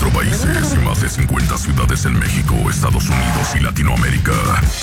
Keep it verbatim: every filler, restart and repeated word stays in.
países y más de cincuenta ciudades en México, Estados Unidos y Latinoamérica.